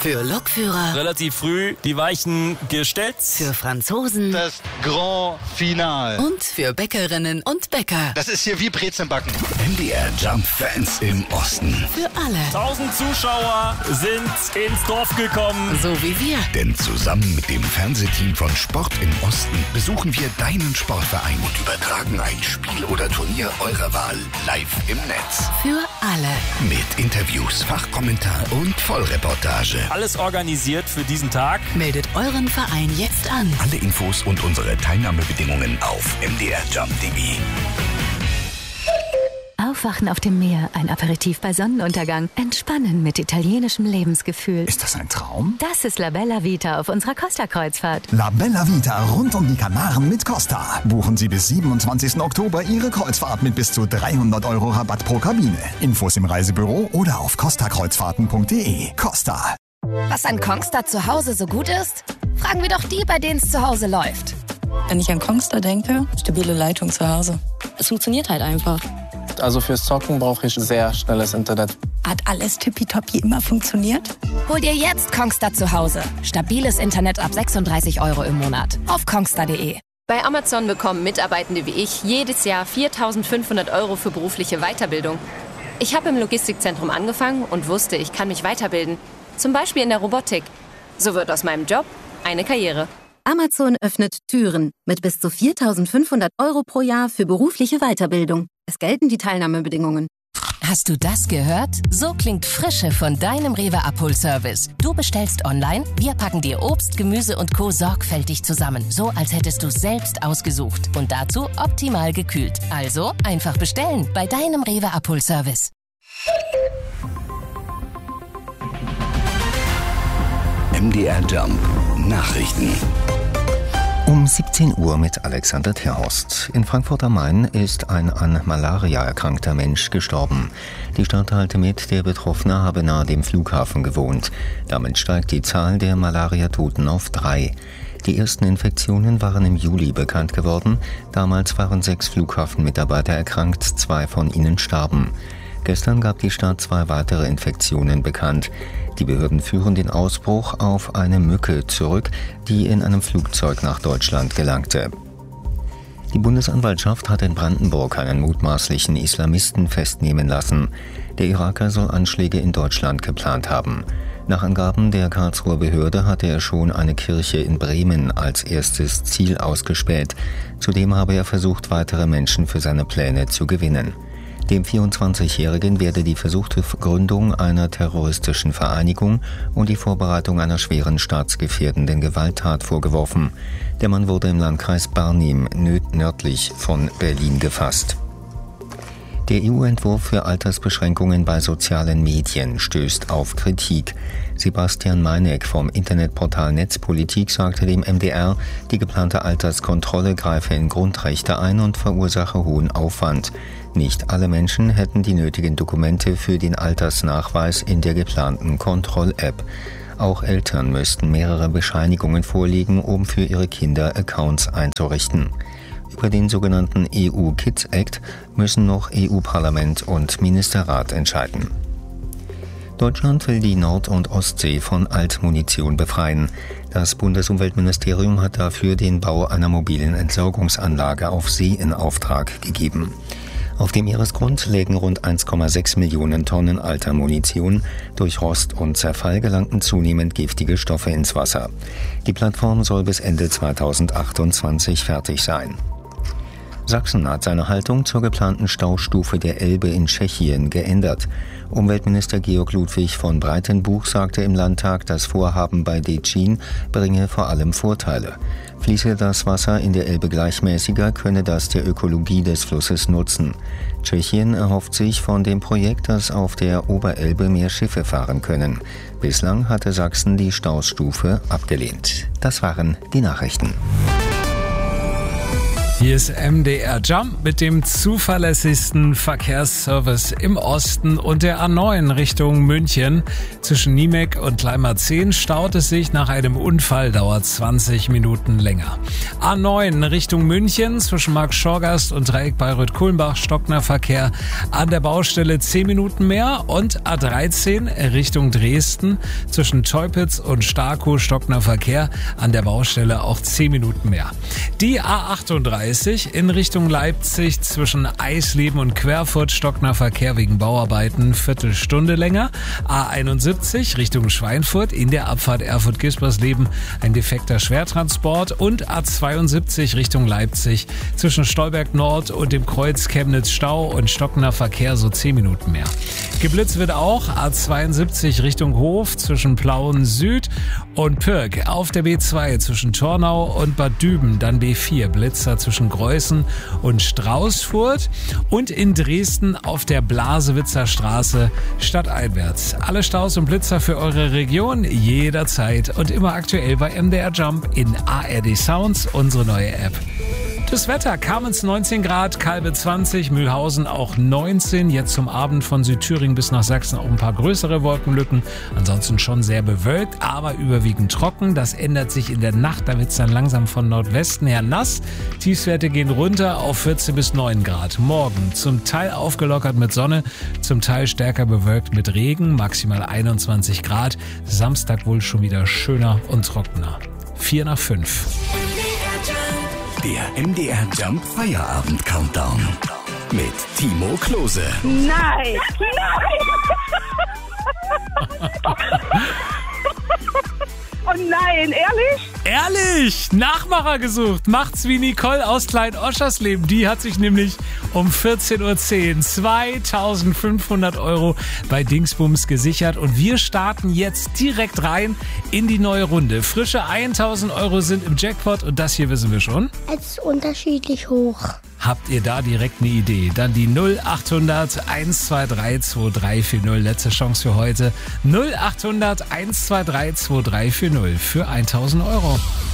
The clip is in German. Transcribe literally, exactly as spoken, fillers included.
Für Lokführer. Relativ früh die Weichen gestellt. Für Franzosen. Das Grand Finale. Und für Bäckerinnen und Bäcker. Das ist hier wie Brezelbacken. M D R Jump Fans im Osten. Für alle. Tausend Zuschauer sind ins Dorf gekommen. So wie wir. Denn zusammen mit dem Fernsehteam von Sport im Osten besuchen wir deinen Sportverein und übertragen ein Spiel oder Turnier eurer Wahl live im Netz. Für alle. Mit Interviews, Fachkommentar und Vollreportage. Alles organisiert für diesen Tag. Meldet euren Verein jetzt an. Alle Infos und unsere Teilnahmebedingungen auf m d r jump punkt d e. Aufwachen auf dem Meer, ein Aperitif bei Sonnenuntergang, entspannen mit italienischem Lebensgefühl. Ist das ein Traum? Das ist La Bella Vita auf unserer Costa-Kreuzfahrt. La Bella Vita rund um die Kanaren mit Costa. Buchen Sie bis siebenundzwanzigsten Oktober Ihre Kreuzfahrt mit bis zu dreihundert Euro Rabatt pro Kabine. Infos im Reisebüro oder auf costa kreuzfahrten punkt d e. Costa. Was an Kongstar zu Hause so gut ist? Fragen wir doch die, bei denen es zu Hause läuft. Wenn ich an Kongstar denke, stabile Leitung zu Hause. Es funktioniert halt einfach. Also fürs Zocken brauche ich sehr schnelles Internet. Hat alles tippitoppi immer funktioniert? Hol dir jetzt Kongstar zu Hause. Stabiles Internet ab sechsunddreißig Euro im Monat. Auf kongstar punkt d e. Bei Amazon bekommen Mitarbeitende wie ich jedes Jahr viertausendfünfhundert Euro für berufliche Weiterbildung. Ich habe im Logistikzentrum angefangen und wusste, ich kann mich weiterbilden. Zum Beispiel in der Robotik. So wird aus meinem Job eine Karriere. Amazon öffnet Türen mit bis zu viertausendfünfhundert Euro pro Jahr für berufliche Weiterbildung. Es gelten die Teilnahmebedingungen. Hast du das gehört? So klingt Frische von deinem Rewe-Abholservice. Du bestellst online, wir packen dir Obst, Gemüse und Co. sorgfältig zusammen. So, als hättest du es selbst ausgesucht. Und dazu optimal gekühlt. Also einfach bestellen bei deinem Rewe-Abholservice. M D R Jump Nachrichten. Um siebzehn Uhr mit Alexander Terhorst. In Frankfurt am Main ist ein an Malaria erkrankter Mensch gestorben. Die Stadt teilte mit, der Betroffene habe nahe dem Flughafen gewohnt. Damit steigt die Zahl der Malaria-Toten auf drei. Die ersten Infektionen waren im Juli bekannt geworden. Damals waren sechs Flughafenmitarbeiter erkrankt, zwei von ihnen starben. Gestern gab die Stadt zwei weitere Infektionen bekannt. Die Behörden führen den Ausbruch auf eine Mücke zurück, die in einem Flugzeug nach Deutschland gelangte. Die Bundesanwaltschaft hat in Brandenburg einen mutmaßlichen Islamisten festnehmen lassen. Der Iraker soll Anschläge in Deutschland geplant haben. Nach Angaben der Karlsruher Behörde hatte er schon eine Kirche in Bremen als erstes Ziel ausgespäht. Zudem habe er versucht, weitere Menschen für seine Pläne zu gewinnen. Dem vierundzwanzigjährigen werde die versuchte Gründung einer terroristischen Vereinigung und die Vorbereitung einer schweren staatsgefährdenden Gewalttat vorgeworfen. Der Mann wurde im Landkreis Barnim nördlich von Berlin gefasst. Der E U-Entwurf für Altersbeschränkungen bei sozialen Medien stößt auf Kritik. Sebastian Meineck vom Internetportal Netzpolitik sagte dem M D R, die geplante Alterskontrolle greife in Grundrechte ein und verursache hohen Aufwand. Nicht alle Menschen hätten die nötigen Dokumente für den Altersnachweis in der geplanten Kontroll-App. Auch Eltern müssten mehrere Bescheinigungen vorlegen, um für ihre Kinder Accounts einzurichten. Über den sogenannten E U Kids Act müssen noch E U-Parlament und Ministerrat entscheiden. Deutschland will die Nord- und Ostsee von Altmunition befreien. Das Bundesumweltministerium hat dafür den Bau einer mobilen Entsorgungsanlage auf See in Auftrag gegeben. Auf dem Meeresgrund lägen rund eins Komma sechs Millionen Tonnen alter Munition. Durch Rost und Zerfall gelangten zunehmend giftige Stoffe ins Wasser. Die Plattform soll bis Ende zweitausendachtundzwanzig fertig sein. Sachsen hat seine Haltung zur geplanten Staustufe der Elbe in Tschechien geändert. Umweltminister Georg Ludwig von Breitenbuch sagte im Landtag, das Vorhaben bei Decin bringe vor allem Vorteile. Fließe das Wasser in der Elbe gleichmäßiger, könne das der Ökologie des Flusses nutzen. Tschechien erhofft sich von dem Projekt, dass auf der Oberelbe mehr Schiffe fahren können. Bislang hatte Sachsen die Staustufe abgelehnt. Das waren die Nachrichten. Hier ist M D R Jump mit dem zuverlässigsten Verkehrsservice im Osten und der A neun Richtung München. Zwischen Niemek und Kleinmarzehn staut es sich nach einem Unfall, dauert zwanzig Minuten länger. A neun Richtung München zwischen Markt-Schorgast und Dreieck Bayreuth-Kulmbach, Stockner Verkehr an der Baustelle zehn Minuten mehr und A dreizehn Richtung Dresden zwischen Teupitz und Starkow, Stockner Verkehr an der Baustelle auch zehn Minuten mehr. Die A achtunddreißig in Richtung Leipzig zwischen Eisleben und Querfurt, Stockner Verkehr wegen Bauarbeiten, Viertelstunde länger. A einundsiebzig Richtung Schweinfurt in der Abfahrt Erfurt-Gispersleben ein defekter Schwertransport und A zweiundsiebzig Richtung Leipzig zwischen Stolberg Nord und dem Kreuz Chemnitz Stau und Stockner Verkehr so zehn Minuten mehr. Geblitzt wird auch A zweiundsiebzig Richtung Hof zwischen Plauen Süd und Pirk auf der B zwei zwischen Tornau und Bad Düben, dann B vier Blitzer zwischen Greußen und Straußfurt und in Dresden auf der Blasewitzer Straße stadteinwärts. Alle Staus und Blitzer für eure Region jederzeit und immer aktuell bei M D R Jump in A R D Sounds, unsere neue App. Das Wetter: Kamenz neunzehn Grad, Calbe zwanzig, Mühlhausen auch neunzehn. Jetzt zum Abend von Südthüringen bis nach Sachsen auch ein paar größere Wolkenlücken. Ansonsten schon sehr bewölkt, aber überwiegend trocken. Das ändert sich in der Nacht, da wird es dann langsam von Nordwesten her nass. Tiefstwerte gehen runter auf vierzehn bis neun Grad. Morgen zum Teil aufgelockert mit Sonne, zum Teil stärker bewölkt mit Regen, maximal einundzwanzig Grad. Samstag wohl schon wieder schöner und trockener. vier nach fünf. Der M D R Jump Feierabend Countdown mit Timo Klose. Nein, nein. Oh nein, ehrlich? Ehrlich? Nachmacher gesucht. Macht's wie Nicole aus Klein-Oschersleben. Die hat sich nämlich um vierzehn Uhr zehn zweitausendfünfhundert Euro bei Dingsbums gesichert. Und wir starten jetzt direkt rein in die neue Runde. Frische tausend Euro sind im Jackpot und das hier wissen wir schon. Es ist unterschiedlich hoch. Habt ihr da direkt eine Idee? Dann die null achthundert eins zwei drei zwei drei vier null. Letzte Chance für heute. null achthundert eins zwei drei zwei drei vier null für tausend Euro.